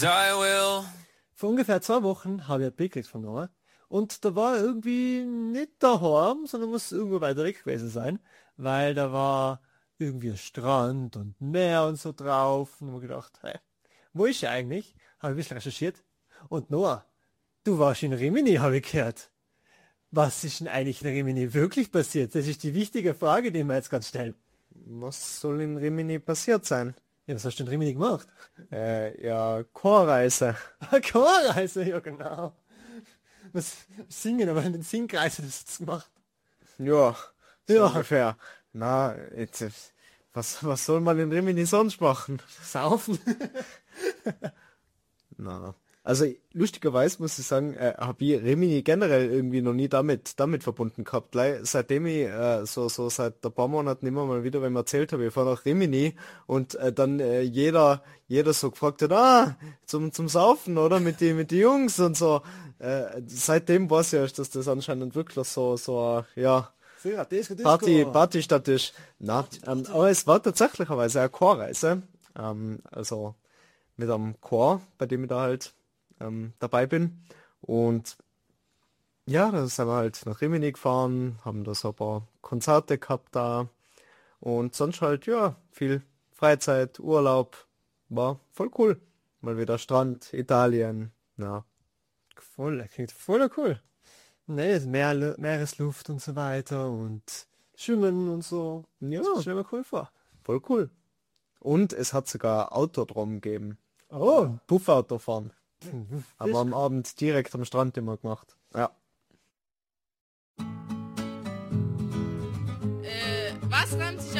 Vor ungefähr 2 Wochen habe ich ein Bild gekriegt von Noah. Und da war er irgendwie nicht daheim, sondern muss irgendwo weiter weg gewesen sein, weil da war irgendwie ein Strand und ein Meer und so drauf. Und ich habe gedacht, hey, wo ist er eigentlich? Habe ein bisschen recherchiert. Und Noah, du warst in Rimini, habe ich gehört. Was ist denn eigentlich in Rimini wirklich passiert? Das ist die wichtige Frage, die wir jetzt ganz stellen. Was soll in Rimini passiert sein? Ja, was hast du in Rimini gemacht? Ja, Chorreise. Chorreise, ja genau. Was singen, aber in den Singkreisen hast du das gemacht. Ja, so Ja. ungefähr. Na, jetzt, was soll man in Rimini sonst machen? Saufen. Na. Also lustigerweise muss ich sagen, habe ich Rimini generell irgendwie noch nie damit verbunden gehabt. Seitdem ich seit ein paar Monaten immer mal wieder, wenn ich erzählt habe, ich fahre nach Rimini und dann jeder so gefragt hat, zum Saufen oder mit die Jungs und so. Seitdem weiß ich erst, dass das anscheinend wirklich so ja Partystadt ist. Na, aber es war tatsächlicherweise eine Chorreise. Also mit einem Chor, bei dem ich da halt dabei bin. Und ja, da sind wir halt nach Rimini gefahren, haben da so ein paar Konzerte gehabt da. Und sonst halt, ja, viel Freizeit, Urlaub. War voll cool. Mal wieder Strand, Italien. Ja. Klingt voll cool. Ne, das Meeresluft und so weiter und Schwimmen und so. Ja, Das stell mir cool vor. voll cool. Und es hat sogar Autodrom gegeben. Oh, Puffauto fahren. Haben wir am Abend direkt am Strand immer gemacht. Ja. Was reimt sich